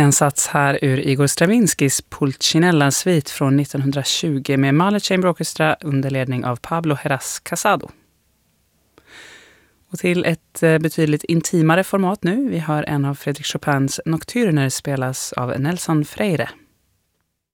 En sats här ur Igor Stravinskys Pulcinella-svit från 1920 med Mahler Chamber Orchestra under ledning av Pablo Heras Casado. Och till ett betydligt intimare format nu. Vi har en av Frédéric Chopins nocturner spelas av Nelson Freire.